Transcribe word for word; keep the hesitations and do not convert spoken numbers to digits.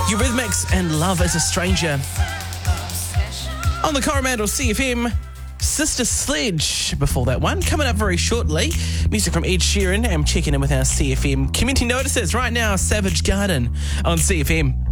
Eurythmics and Love is a Stranger. On the Coromandel C F M, Sister Sledge before that one. Coming up very shortly, music from Ed Sheeran. I'm checking in with our C F M community notices right now. Savage Garden on C F M.